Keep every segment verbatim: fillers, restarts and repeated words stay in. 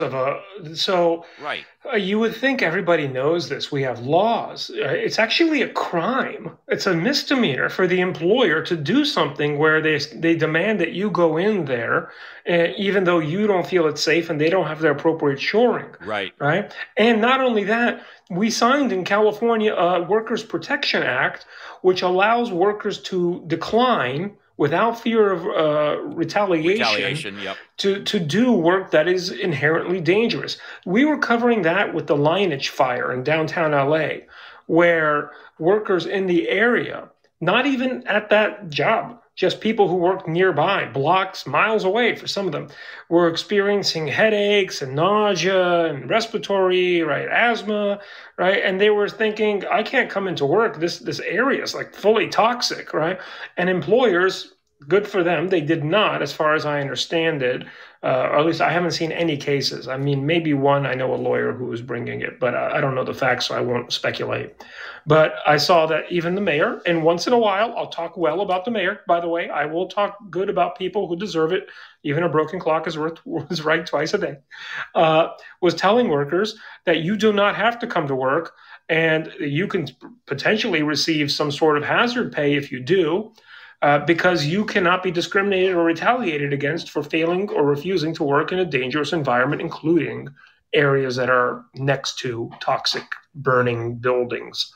of a so Right. uh, you would think everybody knows this. We have laws. Uh, It's actually a crime. It's a misdemeanor for the employer to do something where they they demand that you go in there, uh, even though you don't feel it's safe and they don't have the appropriate shoring, Right. right? And not only that, we signed in California a Workers Protection Act, which allows workers to decline without fear of uh, retaliation Retaliation. Yep. to, to do work that is inherently dangerous. We were covering that with the Lineage fire in downtown L A, where workers in the area, not even at that job, just people who worked nearby, blocks, miles away for some of them, were experiencing headaches and nausea and respiratory, right, asthma, right? And they were thinking, I can't come into work. This this area is like fully toxic, right? And employers, good for them, they did not, as far as I understand it, uh, or at least I haven't seen any cases. I mean, maybe one, I know a lawyer who was bringing it, but I, I don't know the facts, so I won't speculate. But I saw that even the mayor, and once in a while, I'll talk well about the mayor, by the way. I will talk good about people who deserve it. Even a broken clock is, worth, is right twice a day. Uh, was telling workers that you do not have to come to work and you can potentially receive some sort of hazard pay if you do, uh, because you cannot be discriminated or retaliated against for failing or refusing to work in a dangerous environment, including areas that are next to toxic burning buildings.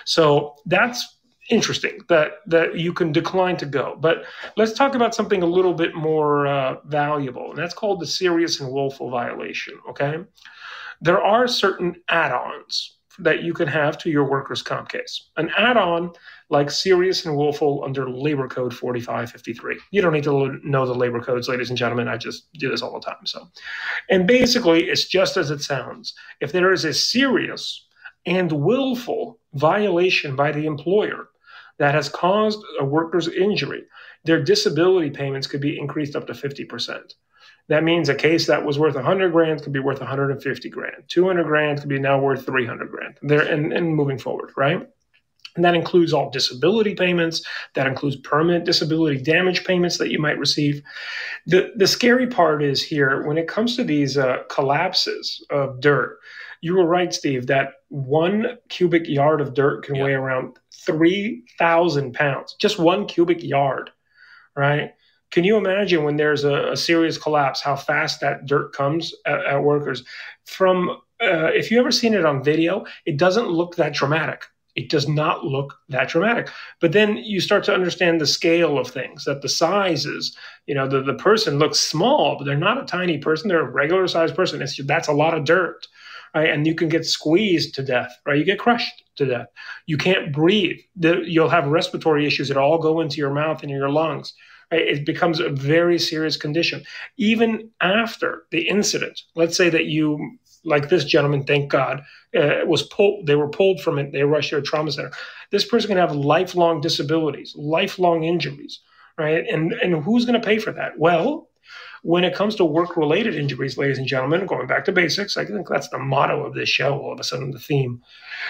So that's interesting that that you can decline to go. But let's talk about something a little bit more uh, valuable, and that's called the serious and willful violation. Okay, there are certain add-ons that you can have to your workers' comp case. An add-on like serious and willful under Labor Code forty-five fifty-three. You don't need to know the labor codes, ladies and gentlemen. I just do this all the time. So, and basically, it's just as it sounds. If there is a serious and willful violation by the employer that has caused a worker's injury, their disability payments could be increased up to fifty percent. That means a case that was worth one hundred grand could be worth one hundred fifty grand. two hundred grand could be now worth three hundred grand. There and, and moving forward, right? And that includes all disability payments. That includes permanent disability damage payments that you might receive. The, the scary part is here, when it comes to these uh, collapses of dirt, you were right, Steve, that one cubic yard of dirt can Yep. weigh around three thousand pounds, just one cubic yard, right? Can you imagine when there's a, a serious collapse, how fast that dirt comes at, at workers? From, uh, if you ever seen it on video, it doesn't look that dramatic. It does not look that dramatic. But then you start to understand the scale of things, that the sizes, you know, the, the person looks small, but they're not a tiny person. They're a regular sized person. It's, that's a lot of dirt, right? And you can get squeezed to death, right? You get crushed to death. You can't breathe. The, you'll have respiratory issues that all go into your mouth and your lungs. Right? It becomes a very serious condition. Even after the incident, let's say that you, like this gentleman, thank God, uh, was pulled. They were pulled from it. They rushed to a trauma center. This person can have lifelong disabilities, lifelong injuries, right? And and who's going to pay for that? Well, when it comes to work-related injuries, ladies and gentlemen, going back to basics, I think that's the motto of this show. All of a sudden, the theme.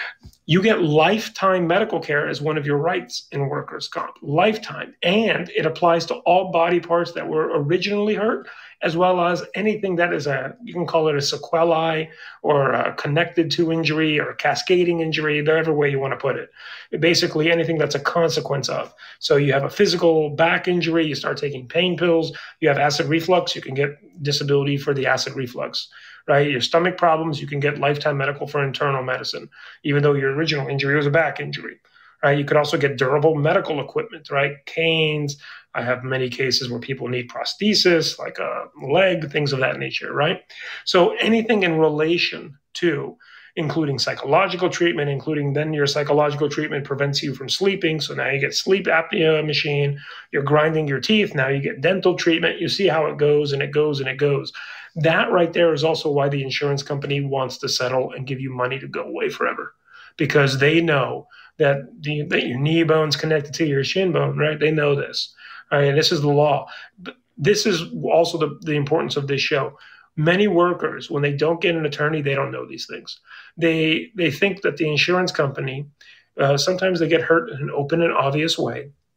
You get lifetime medical care as one of your rights in workers' comp, lifetime. And it applies to all body parts that were originally hurt, as well as anything that is a, you can call it a sequelae or a connected to injury or a cascading injury, whatever way you want to put it. Basically, anything that's a consequence of. So you have a physical back injury, you start taking pain pills, you have acid reflux, you can get disability for the acid reflux. Right, your stomach problems, you can get lifetime medical for internal medicine, even though your original injury was a back injury. Right, you could also get durable medical equipment, right? Canes. I have many cases where people need prosthesis, like a leg, things of that nature, right? So anything in relation to, including psychological treatment, including then your psychological treatment prevents you from sleeping. So now you get sleep apnea machine, you're grinding your teeth. Now you get dental treatment. You see how it goes and it goes and it goes. That right there is also why the insurance company wants to settle and give you money to go away forever, because they know that, the, that your knee bone's connected to your shin bone, right? They know this. Right? And this is the law. But this is also the, the importance of this show. Many workers, when they don't get an attorney, they don't know these things. They they think that the insurance company, uh, sometimes they get hurt in an open and obvious way.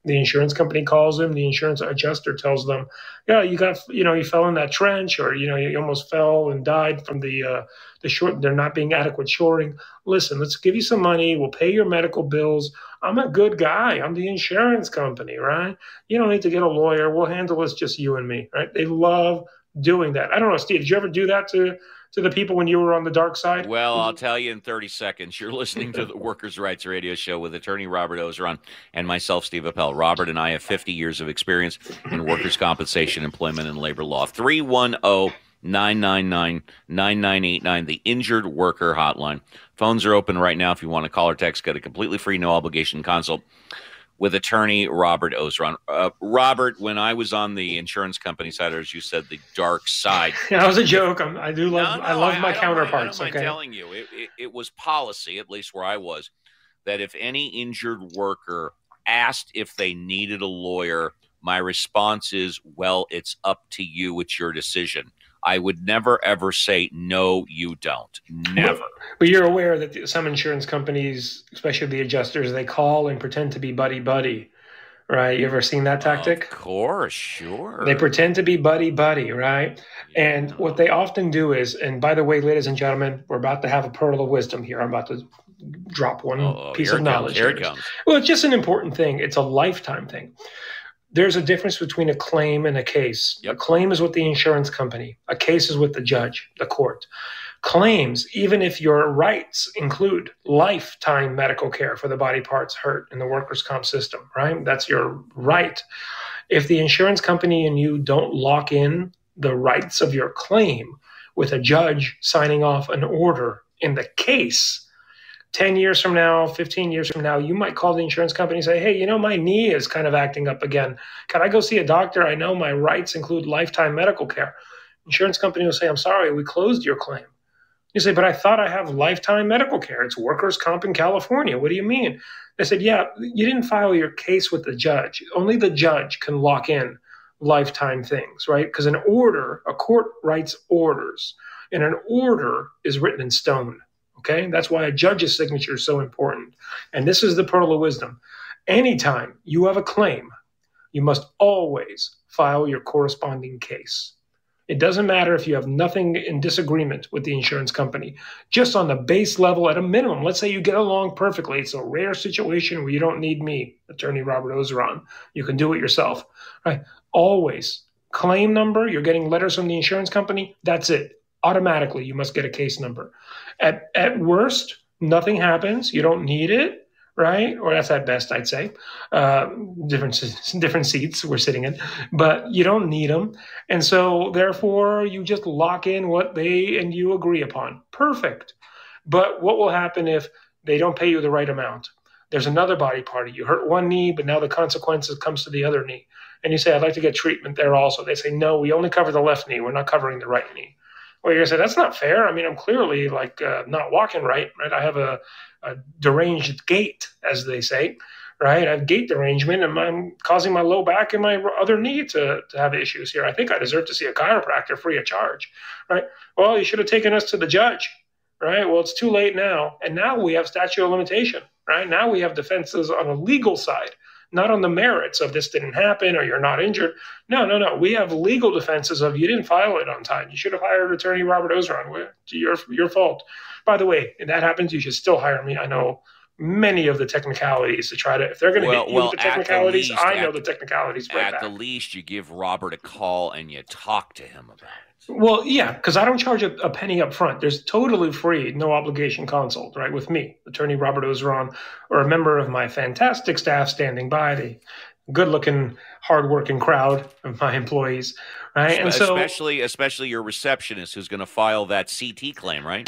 The insurance company calls them. The insurance adjuster tells them, yeah, you got, you know, you fell in that trench, or, you know, you almost fell and died from the, uh, the short, they're not being adequate shoring. Listen, let's give you some money. We'll pay your medical bills. I'm a good guy. I'm the insurance company, right? You don't need to get a lawyer. We'll handle this, just you and me, right? They love doing that. I don't know, Steve, did you ever do that to, to the people when you were on the dark side? Well, I'll tell you in thirty seconds. You're listening to the Workers' Rights Radio Show with attorney Robert Ozeron and myself, Steve Appel. Robert and I have fifty years of experience in workers' compensation, employment, and labor law. three one zero, nine nine nine, nine nine eight nine, the Injured Worker Hotline. Phones are open right now if you want to call or text. Get a completely free, no-obligation consult with attorney Robert Ozeron. Uh, Robert, when I was on the insurance company side, or as you said, the dark side. That was a joke. I'm, I do love. No, no, I love my I counterparts. Mind, I don't mind okay, telling you, it, it, it was policy, at least where I was, that if any injured worker asked if they needed a lawyer, my response is, "Well, it's up to you. It's your decision." I would never, ever say, no, you don't. Never. But, but you're aware that some insurance companies, especially the adjusters, they call and pretend to be buddy-buddy, right? You ever seen that tactic? Of course, sure. They pretend to be buddy-buddy, right? Yeah. And what they often do is, and by the way, ladies and gentlemen, we're about to have a pearl of wisdom here. I'm about to drop one oh, piece of knowledge. Here it comes. Well, it's just an important thing. It's a lifetime thing. There's a difference between a claim and a case. Yep. A claim is with the insurance company. A case is with the judge, the court. Claims, even if your rights include lifetime medical care for the body parts hurt in the workers' comp system, right? That's your right. If the insurance company and you don't lock in the rights of your claim with a judge signing off an order in the case, ten years from now, fifteen years from now, you might call the insurance company and say, hey, you know, my knee is kind of acting up again. Can I go see a doctor? I know my rights include lifetime medical care. Insurance company will say, I'm sorry, we closed your claim. You say, but I thought I have lifetime medical care. It's workers' comp in California. What do you mean? They said, yeah, you didn't file your case with the judge. Only the judge can lock in lifetime things, right? Because an order, a court writes orders, and an order is written in stone. Okay, that's why a judge's signature is so important. And this is the pearl of wisdom. Anytime you have a claim, you must always file your corresponding case. It doesn't matter if you have nothing in disagreement with the insurance company. Just on the base level, at a minimum, let's say you get along perfectly. It's a rare situation where you don't need me, attorney Robert Ozeron. You can do it yourself. Right? Always. Claim number, you're getting letters from the insurance company, that's it. Automatically, you must get a case number. At at worst, nothing happens. You don't need it, right? Or that's at best, I'd say. Uh, different, different seats we're sitting in, but you don't need them. And so, therefore, you just lock in what they and you agree upon. Perfect. But what will happen if they don't pay you the right amount? There's another body part. You hurt one knee, but now the consequences comes to the other knee. And you say, I'd like to get treatment there also. They say, no, we only cover the left knee. We're not covering the right knee. Well, you're going to say, that's not fair. I mean, I'm clearly like uh, not walking right, right? I have a, a deranged gait, as they say, right? I have gait derangement, and I'm causing my low back and my other knee to, to have issues here. I think I deserve to see a chiropractor free of charge, right? Well, you should have taken us to the judge, right? Well, it's too late now. And now we have statute of limitation, right? Now we have defenses on a legal side, not on the merits of this didn't happen or you're not injured. No, no, no. We have legal defenses of you didn't file it on time. You should have hired attorney Robert Ozeron. Your, your fault. By the way, if that happens, you should still hire me. I know many of the technicalities to try to, if they're going to well, hit you well, with the technicalities, the least, I know the technicalities. Right at back. the least, you give Robert a call and you talk to him about it. Well, yeah, because I don't charge a, a penny up front. There's totally free, no obligation consult, right, with me, attorney Robert Ozeron, or a member of my fantastic staff standing by, the good-looking, hard-working crowd of my employees, right? And so, especially, especially your receptionist who's going to file that C T claim, right?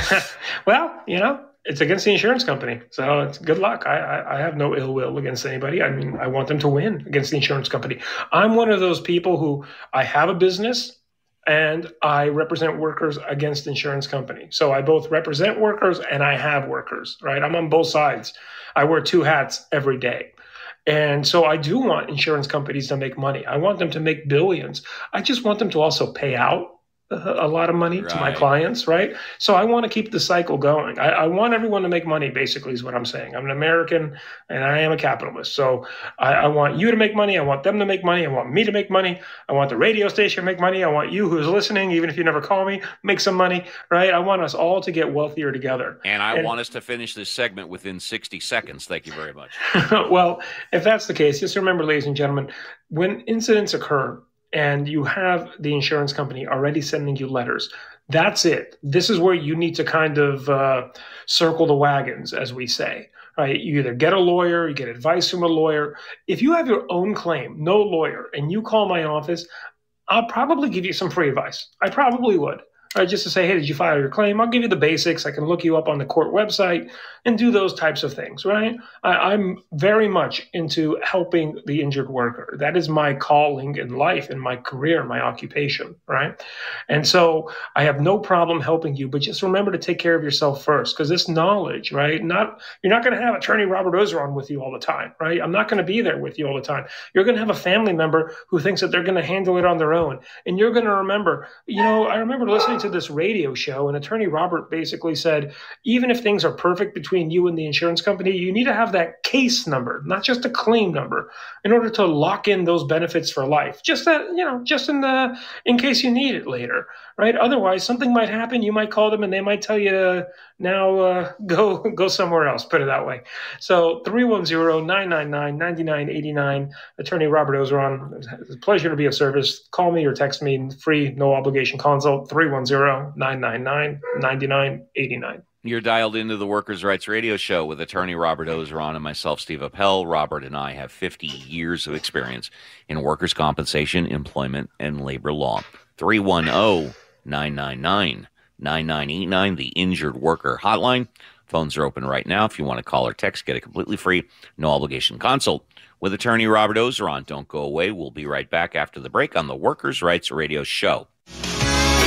Well, you know, it's against the insurance company, so it's good luck. I, I I have no ill will against anybody. I mean, I want them to win against the insurance company. I'm one of those people who I have a business and I represent workers against insurance company. So I both represent workers and I have workers, right? I'm on both sides. I wear two hats every day. And so I do want insurance companies to make money. I want them to make billions. I just want them to also pay out a lot of money right. to my clients, right? So I want to keep the cycle going. I, I want everyone to make money, basically, is what I'm saying. I'm an American and I am a capitalist. So I, I want you to make money. I want them to make money. I want me to make money. I want the radio station to make money. I want you who's listening, even if you never call me, make some money, right? I want us all to get wealthier together. And I and, want us to finish this segment within sixty seconds. Thank you very much. Well, if that's the case, just remember, ladies and gentlemen, when incidents occur, and you have the insurance company already sending you letters, that's it. This is where you need to kind of uh, circle the wagons, as we say, right? You either get a lawyer, you get advice from a lawyer. If you have your own claim, no lawyer, and you call my office, I'll probably give you some free advice. I probably would. Right, just to say, hey, did you file your claim? I'll give you the basics. I can look you up on the court website and do those types of things, right? I, I'm very much into helping the injured worker. That is my calling in life, in my career, my occupation, right? And so I have no problem helping you, but just remember to take care of yourself first, because this knowledge, right? Not you're not going to have attorney Robert Ozeron with you all the time, right? I'm not going to be there with you all the time. You're going to have a family member who thinks that they're going to handle it on their own. And you're going to remember, you know, I remember listening to this radio show, and attorney Robert basically said, even if things are perfect between you and the insurance company, you need to have that case number, not just a claim number, in order to lock in those benefits for life. Just that, you know, just in the in case you need it later, right? Otherwise, something might happen. You might call them, and they might tell you to now uh, go go somewhere else. Put it that way. So three one zero, nine nine nine, nine nine eight nine, attorney Robert Ozeron. It's a pleasure to be of service. Call me or text me, free, no obligation consult, three one zero, nine nine nine, nine nine eight nine. You're dialed into the Workers' Rights Radio Show with attorney Robert Ozeron and myself, Steve Appel. Robert and I have fifty years of experience in workers' compensation, employment, and labor law. three one zero, nine nine nine, nine nine eight nine, the Injured Worker Hotline. Phones are open right now. If you want to call or text, get a completely free, no obligation consult with attorney Robert Ozeron. Don't go away. We'll be right back after the break on the Workers' Rights Radio Show.